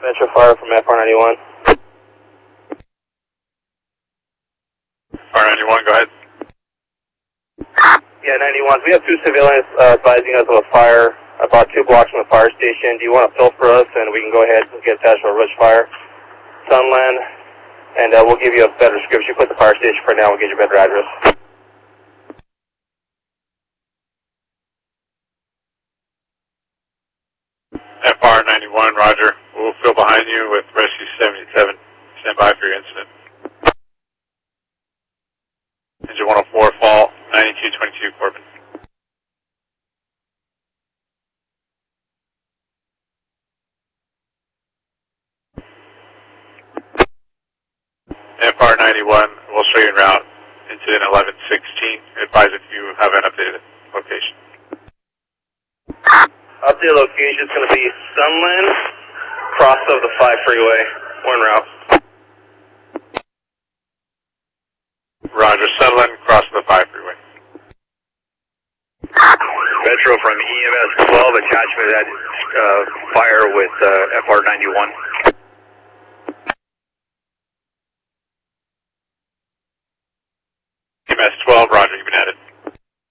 Metro Fire from FR91. FR91, go ahead. Yeah, 91. We have two civilians advising us of a fire about 2 blocks from the fire station. Do you want to fill for us, and we can go ahead and get attached to a Rush Fire, Sunland, and we'll give you a better description. Put the fire station for now. We'll get you a better address. FR91, roger. We'll fill behind you with Rescue 77. Stand by for your incident. Engine 104, fall, 9222, Corbin. FR91, we'll show you en route. Incident 1116. Advise if you have an updated location. Updated location is going to be Sunland, cross of the 5 freeway. We're en route. Roger, Sunland, cross the 5 freeway. Metro from EMS 12, attachment that fire with FR91.